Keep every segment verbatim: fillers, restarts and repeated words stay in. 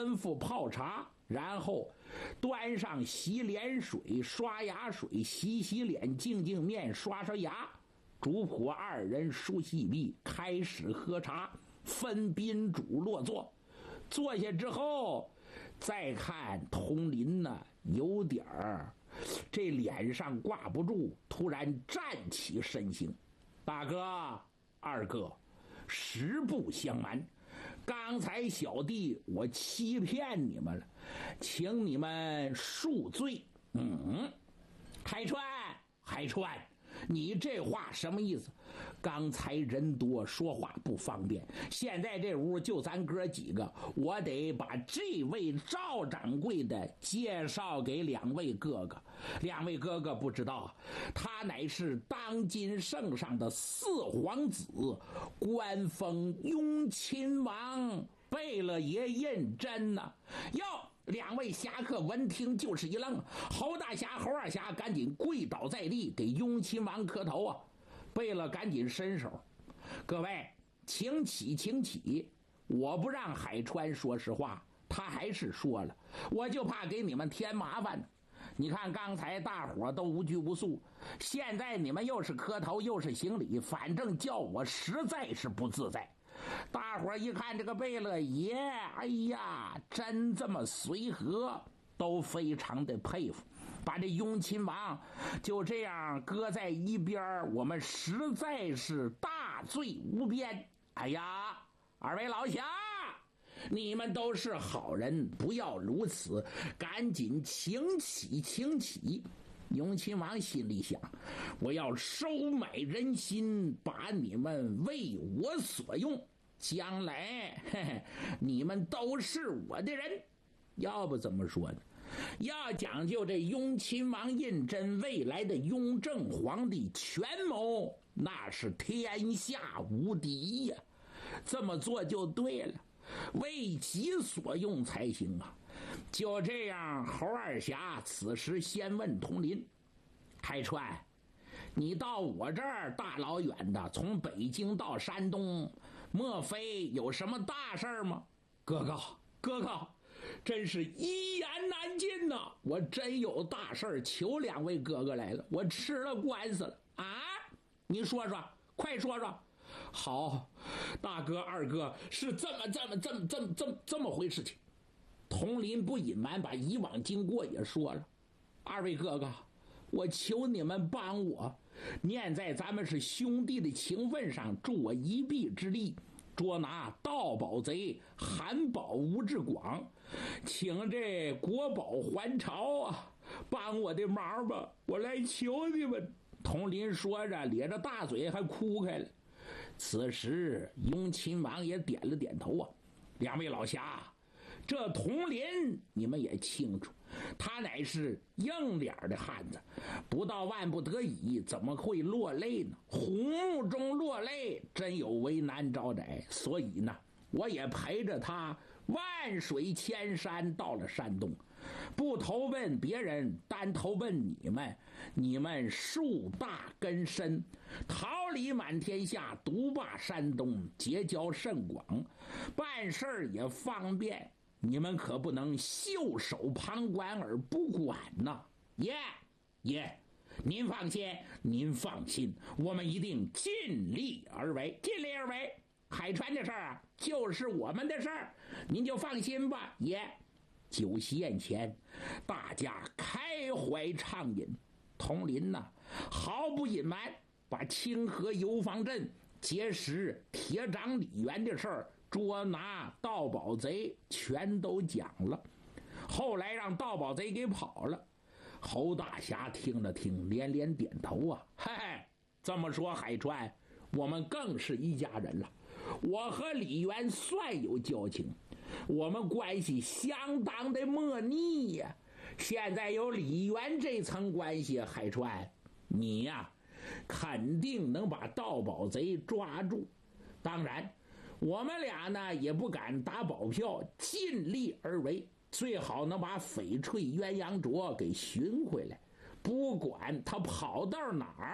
吩咐泡茶，然后端上洗脸水、刷牙水，洗洗脸、净净面、刷刷牙。主仆二人梳洗毕，开始喝茶，分宾主落座。坐下之后，再看佟林呢，有点儿这脸上挂不住，突然站起身形。大哥二哥，实不相瞒，刚才小弟我欺骗你们了，请你们恕罪。嗯，海川海川，你这话什么意思？刚才人多说话不方便，现在这屋就咱哥几个，我得把这位赵掌柜的介绍给两位哥哥。两位哥哥不知道，他乃是当今圣上的四皇子，官封雍亲王贝勒爷胤禛呐。哟，两位侠客闻听就是一愣，侯大侠、侯二侠赶紧跪倒在地，给雍亲王磕头啊！贝勒赶紧伸手，各位请起，请起！我不让海川说实话，他还是说了，我就怕给你们添麻烦。你看刚才大伙都无拘无束，现在你们又是磕头又是行礼，反正叫我实在是不自在。大伙一看这个贝勒爷，哎呀，真这么随和，都非常的佩服。把这雍亲王就这样搁在一边，我们实在是大罪无边。哎呀，二位老侠，你们都是好人，不要如此，赶紧请起，请起。雍亲王心里想，我要收买人心，把你们为我所用，将来嘿嘿你们都是我的人。要不怎么说呢？要讲究这雍亲王胤禛未来的雍正皇帝权谋，那是天下无敌呀、啊！这么做就对了，为己所用才行啊！就这样，侯二侠此时先问佟林：“海川，你到我这儿大老远的，从北京到山东，莫非有什么大事吗？”哥哥，哥哥，真是一言难尽呐、啊！我真有大事求两位哥哥来了，我吃了官司了啊！你说说，快说说。好，大哥二哥是这么这么这么这么这么这么回事情。佟林不隐瞒，把以往经过也说了。二位哥哥，我求你们帮我，念在咱们是兄弟的情分上，助我一臂之力，捉拿盗宝贼韩宝吴志广，请这国宝还朝啊，帮我的忙吧，我来求你们。佟林说着，咧着大嘴还哭开了。此时雍亲王也点了点头啊，两位老侠，这佟林你们也清楚，他乃是硬脸的汉子，不到万不得已怎么会落泪呢？虎目中落泪，真有为难招窄，所以呢我也陪着他万水千山到了山东，不投奔别人，单投奔你们。你们树大根深，桃李满天下，独霸山东，结交甚广，办事也方便，你们可不能袖手旁观而不管呐！耶耶，您放心，您放心，我们一定尽力而为，尽力而为。海川的事儿啊，就是我们的事儿，您就放心吧。爷，酒席宴前，大家开怀畅饮。佟林呢，毫不隐瞒，把清河游方镇结识铁掌李元的事儿，捉拿盗宝贼，全都讲了。后来让盗宝贼给跑了。侯大侠听了听，连连点头啊，嘿嘿，这么说海川，我们更是一家人了。我和李元算有交情，我们关系相当的莫逆呀、啊。现在有李元这层关系，海川，你呀、啊，肯定能把盗宝贼抓住。当然，我们俩呢也不敢打保票，尽力而为，最好能把翡翠鸳鸯镯给寻回来。不管他跑到哪儿，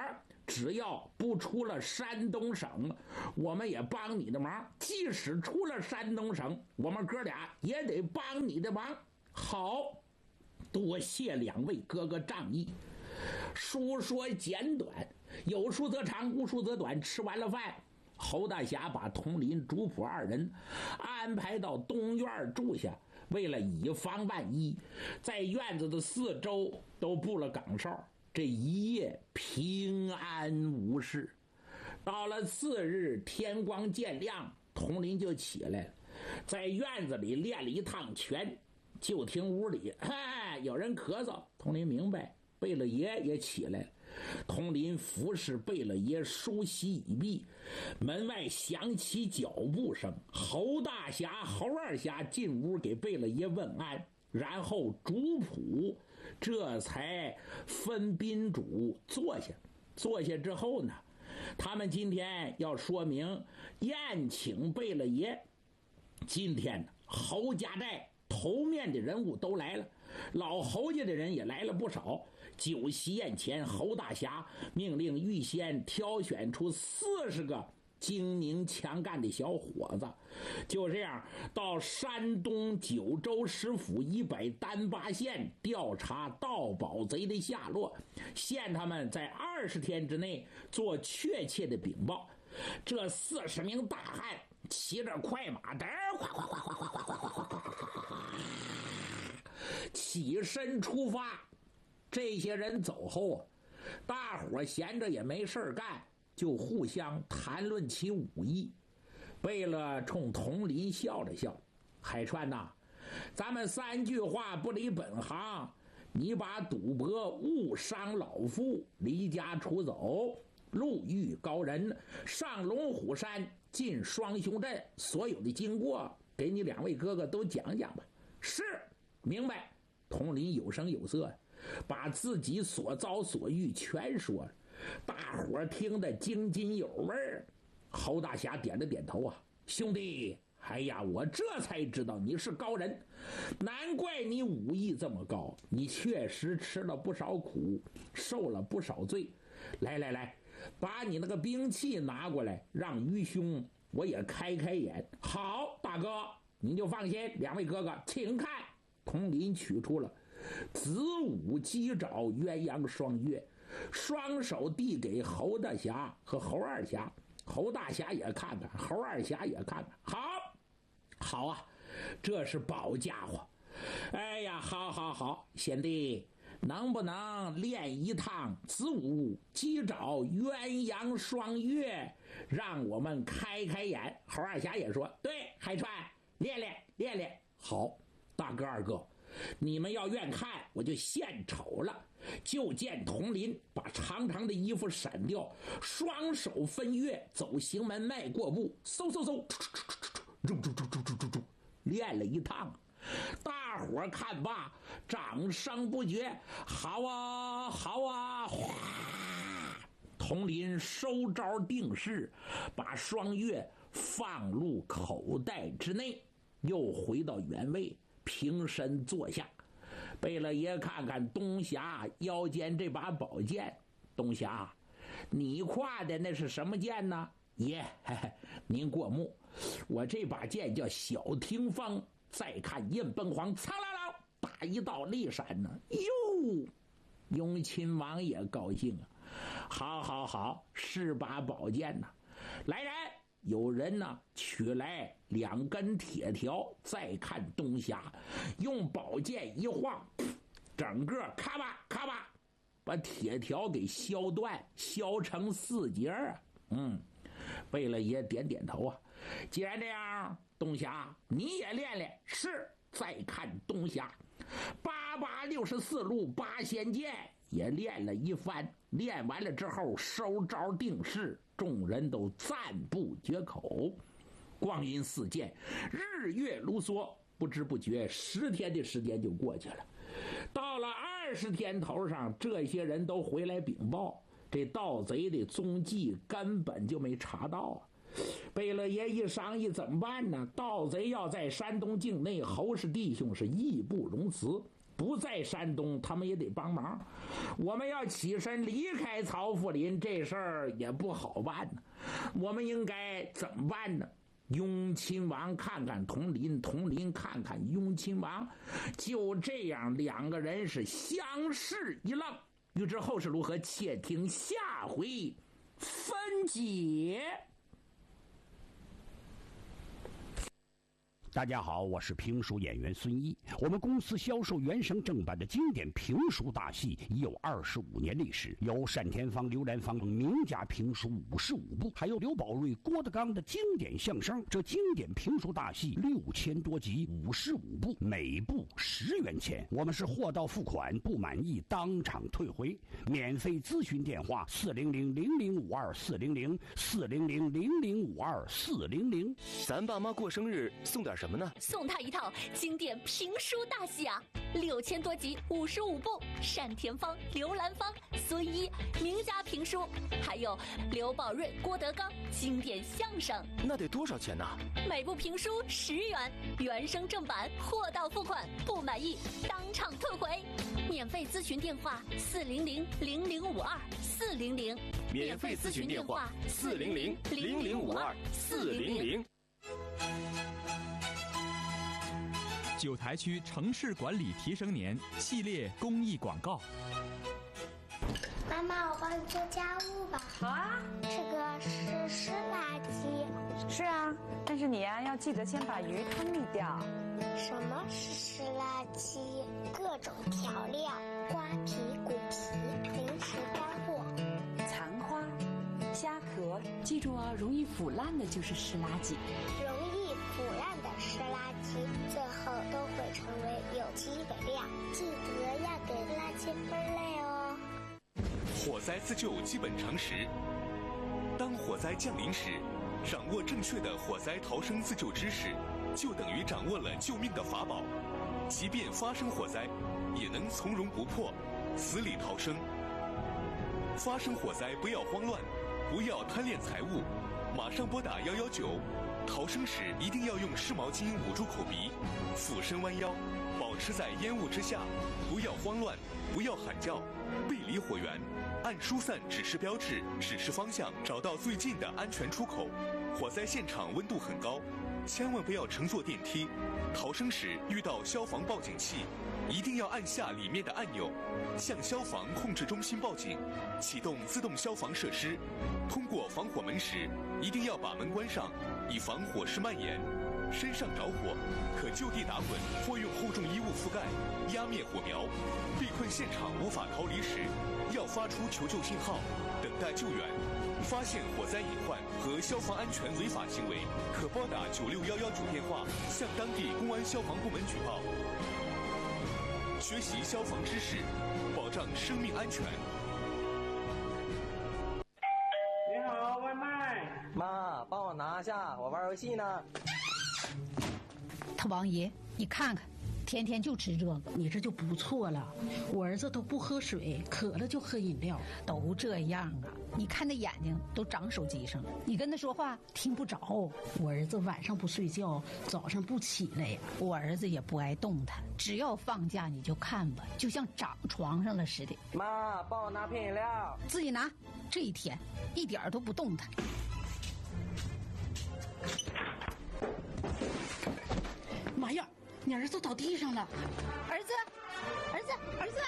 只要不出了山东省，我们也帮你的忙；即使出了山东省，我们哥俩也得帮你的忙。好，多谢两位哥哥仗义。书说简短，有书则长，无书则短。吃完了饭，侯大侠把佟林、主仆二人安排到东院住下。为了以防万一，在院子的四周都布了岗哨，这一夜平安无事。到了次日天光渐亮，佟林就起来了，在院子里练了一趟拳。就听屋里哈有人咳嗽，佟林明白，贝勒爷也起来了。佟林服侍贝勒爷梳洗已毕，门外响起脚步声。侯大侠、侯二侠进屋给贝勒爷问安，然后主仆这才分宾主坐下。坐下之后呢，他们今天要说明宴请贝勒爷。今天侯家寨头面的人物都来了，老侯家的人也来了不少。酒席宴前，侯大侠命令预先挑选出四十个精明强干的小伙子，就这样到山东九州十府以北丹巴县调查盗宝贼的下落，限他们在二十天之内做确切的禀报。这四十名大汉骑着快马的起身出发。这些人走后，大伙闲着也没事干，就互相谈论起武艺。贝勒冲佟林笑了笑：“海川呐，咱们三句话不离本行。你把赌博误伤老夫，离家出走，路遇高人，上龙虎山，进双雄镇，所有的经过给你两位哥哥都讲讲吧。”“是，明白。”佟林有声有色把自己所遭所遇全说了，大伙听得津津有味。侯大侠点了点头啊：“兄弟，哎呀，我这才知道你是高人，难怪你武艺这么高，你确实吃了不少苦，受了不少罪。来来来，把你那个兵器拿过来，让于兄我也开开眼。”“好，大哥，您就放心，两位哥哥请看。”佟林取出了子午鸡爪鸳鸯双月，双手递给侯大侠和侯二侠。侯大侠也看看，侯二侠也看看。好，好啊，这是宝家伙。哎呀，好好好，贤弟，能不能练一趟子午鸡爪鸳鸯双月，让我们开开眼？侯二侠也说：“对，海川，练练练练。”好，大哥二哥，你们要愿看，我就献丑了。就见佟林把长长的衣服闪掉，双手分月，走行门迈过步，嗖嗖嗖，练了一趟。大伙看罢，掌声不绝。好啊，好啊！哗，佟林收招定势，把双月放入口袋之内，又回到原位，平身坐下。贝勒爷看看东霞腰间这把宝剑，东霞，你挎的那是什么剑呢？爷，嘿嘿，您过目，我这把剑叫小听风。再看印崩黄，苍啷啷打一道利闪呢。哟，雍亲王也高兴啊！好好好，是把宝剑呐！来人，有人呢取来两根铁条。再看东霞，用宝剑一晃，整个咔吧咔吧，把铁条给削断，削成四节啊！嗯，贝勒爷点点头啊。既然这样，东霞你也练练。是。再看东霞，八八六十四路八仙剑也练了一番。练完了之后，收招定势，众人都赞不绝口。光阴似箭，日月如梭，不知不觉十天的时间就过去了。到了二十天头上，这些人都回来禀报，这盗贼的踪迹根本就没查到啊。贝勒爷一商议怎么办呢？盗贼要在山东境内，侯氏弟兄是义不容辞。 不在山东，他们也得帮忙。我们要起身离开曹福林，这事儿也不好办呢。我们应该怎么办呢？雍亲王看看佟林，佟林看看雍亲王，就这样两个人是相视一愣。欲知后事如何，且听下回分解。 大家好，我是评书演员孙一。我们公司销售原声正版的经典评书大戏已有二十五年历史，有单田芳、刘兰芳名家评书五十五部，还有刘宝瑞、郭德纲的经典相声。这经典评书大戏六千多集，五十五部，每部十元钱。我们是货到付款，不满意当场退回。免费咨询电话：四零零零零五二四零零四零零零零五二四零零。 咱爸妈过生日送点什么呢？ 送他一套经典评书大戏啊，六千多集，五十五部，单田芳、刘兰芳、孙一名家评书，还有刘宝瑞、郭德纲经典相声。 那得多少钱呢？ 每部评书十元，原声正版，货到付款，不满意当场退回。免费咨询电话：四零零零零五二四零零。 免费咨询电话：四零零零零五二四零零。 九台区城市管理提升年系列公益广告。 妈妈，我帮你做家务吧。 好啊。 这个是湿垃圾。 是啊，但是你呀、啊、要记得先把鱼汤沥掉。 什么是湿垃圾？各种调料、瓜皮、骨皮、零食干货、 残花、虾壳，记住啊，容易腐烂的就是湿垃圾。 容易腐烂的湿垃圾，最后都会成为有机肥料。记得要给垃圾分类哦。 火灾自救基本常识：当火灾降临时，掌握正确的火灾逃生自救知识，就等于掌握了救命的法宝。即便发生火灾，也能从容不迫，死里逃生。发生火灾不要慌乱，不要贪恋财物，马上拨打一一九。逃生时一定要用湿毛巾捂住口鼻，俯身弯腰，保持在烟雾之下，不要慌乱，不要喊叫，背离火源，按疏散指示标志指示方向，找到最近的安全出口。火灾现场温度很高，千万不要乘坐电梯。逃生时遇到消防报警器，一定要按下里面的按钮，向消防控制中心报警，启动自动消防设施。通过防火门时，一定要把门关上，以防火势蔓延。身上着火，可就地打滚或用厚重衣物覆盖，压灭火苗。被困现场无法逃离时，要发出求救信号，等待救援。发现火灾隐患和消防安全违法行为，可拨打九六一一九电话向当地公安消防部门举报。学习消防知识，保障生命安全。 你好，外卖。 妈，帮我拿下，我玩游戏呢。 他王爷，你看看，天天就吃这个， 你这就不错了。我儿子都不喝水，渴了就喝饮料， 都这样啊。你看那眼睛都长手机上了，你跟他说话听不着。 我儿子晚上不睡觉，早上不起来呀。 我儿子也不爱动弹，只要放假你就看吧，就像长床上了似的。 妈，帮我拿瓶饮料。 自己拿。这一天一点都不动弹。 妈呀，你儿子倒地上了！ 儿子，儿子，儿子！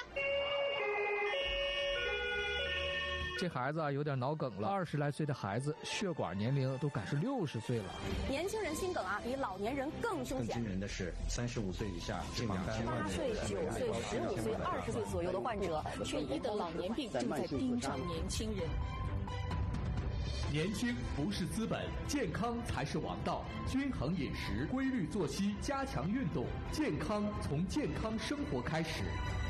这孩子啊有点脑梗了，二十来岁的孩子，血管年龄都赶是六十岁了。 年轻人心梗啊，比老年人更凶险。 更惊人的是，三十五岁以下近两千万人， 八岁、九岁、十五岁、二十岁左右的患者，却医得老年病，正在盯上年轻人。 年轻不是资本，健康才是王道。均衡饮食，规律作息，加强运动，健康从健康生活开始。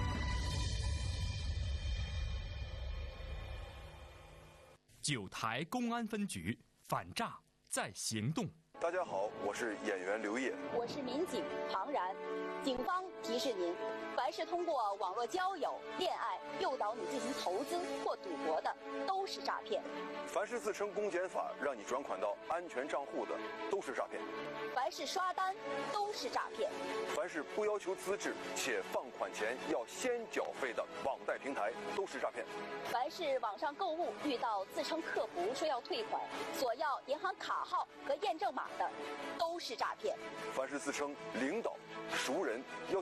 九台公安分局反诈在行动。 大家好，我是演员刘烨， 我是民警庞然。警方提示您，凡是通过网络交友、恋爱诱导你进行投资或赌博的，都是诈骗。 凡是自称公检法让你转款到安全账户的，都是诈骗。 凡是刷单，都是诈骗。 凡是不要求资质且放款前要先缴费的网贷平台，都是诈骗。 凡是网上购物遇到自称客服说要退款，索要银行卡号和验证码的，都是诈骗。 凡是自称领导、熟人要